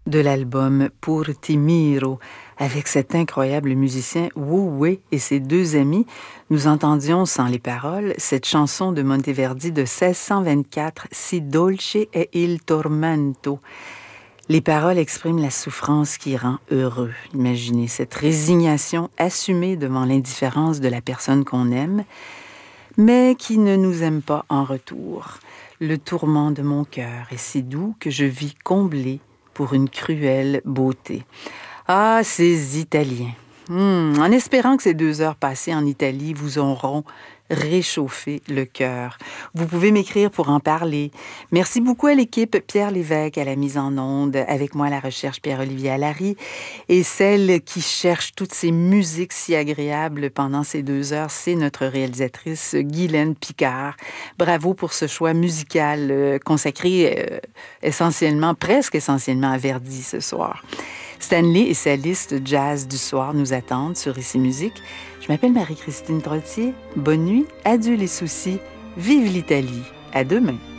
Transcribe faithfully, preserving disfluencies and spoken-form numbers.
de l'album Pour Ti Miro. Avec cet incroyable musicien Wu Wei et ses deux amis, nous entendions sans les paroles cette chanson de Monteverdi de seize cent vingt-quatre, Si dolce è il tormento. Les paroles expriment la souffrance qui rend heureux. Imaginez cette résignation assumée devant l'indifférence de la personne qu'on aime, mais qui ne nous aime pas en retour. Le tourment de mon cœur est si doux que je vis comblé pour une cruelle beauté. Ah, ces Italiens! Hum, en espérant que ces deux heures passées en Italie vous auront réchauffé le cœur. Vous pouvez m'écrire pour en parler. Merci beaucoup à l'équipe Pierre Lévesque à la mise en onde, avec moi à la recherche Pierre-Olivier Allary, et celle qui cherche toutes ces musiques si agréables pendant ces deux heures, c'est notre réalisatrice Guylaine Picard. Bravo pour ce choix musical euh, consacré euh, essentiellement, presque essentiellement à Verdi ce soir. Stanley et sa liste jazz du soir nous attendent sur Ici Musique. Je m'appelle Marie-Christine Trottier. Bonne nuit, adieu les soucis, vive l'Italie. À demain.